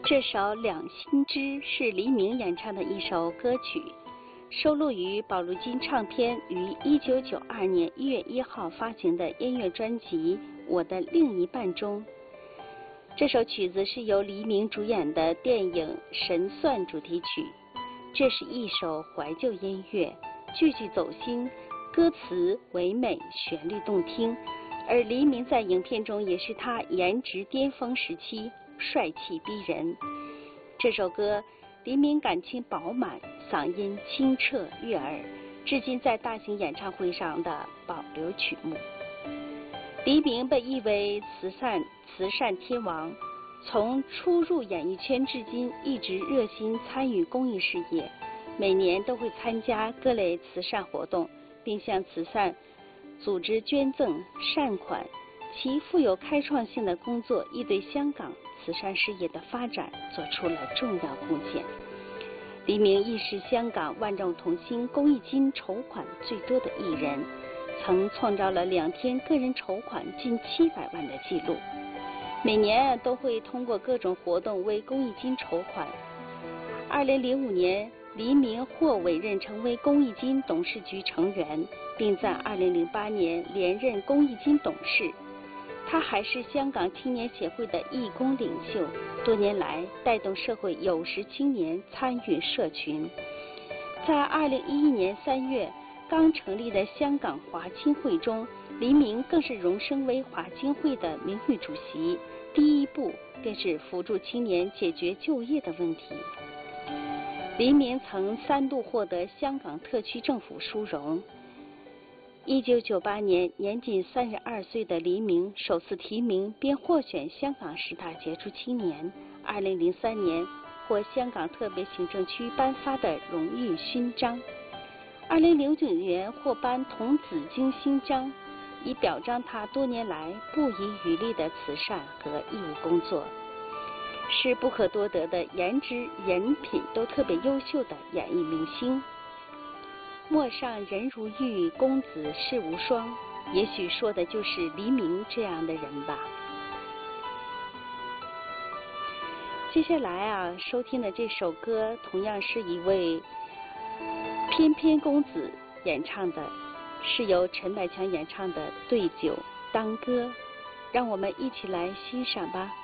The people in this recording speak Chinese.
这首《两心知》是黎明演唱的一首歌曲，收录于宝路金唱片于1992年1月1号发行的音乐专辑《我的另一半》中。这首曲子是由黎明主演的电影《神算》主题曲。这是一首怀旧音乐，句句走心，歌词唯美，旋律动听。而黎明在影片中也是他颜值巅峰时期，帅气逼人。这首歌黎明感情饱满，嗓音清澈悦耳，至今在大型演唱会上的保留曲目。黎明被誉为慈善天王，从初入演艺圈至今一直热心参与公益事业，每年都会参加各类慈善活动，并向慈善组织捐赠善款。其富有开创性的工作亦对香港慈善事业的发展做出了重要贡献。黎明亦是香港万众同心公益金筹款最多的艺人，曾创造了2天个人筹款近700万的记录。每年都会通过各种活动为公益金筹款。2005年，黎明获委任成为公益金董事局成员，并在2008年连任公益金董事。他还是香港青年协会的义工领袖，多年来带动社会有识青年参与社群。在2011年3月刚成立的香港华青会中，黎明更是荣升为华青会的名誉主席，第一步便是辅助青年解决就业的问题。黎明曾3度获得香港特区政府殊荣。1998年，年仅32岁的黎明首次提名并获选香港10大杰出青年。2003年获香港特别行政区颁发的荣誉勋章。2009年获颁童子军勋章，以表彰他多年来不遗余力的慈善和义务工作，是不可多得的颜值人品都特别优秀的演艺明星。陌上人如玉，公子世无双，也许说的就是黎明这样的人吧。接下来收听的这首歌同样是一位翩翩公子演唱的，是由陈百强演唱的《对酒当歌》，让我们一起来欣赏吧。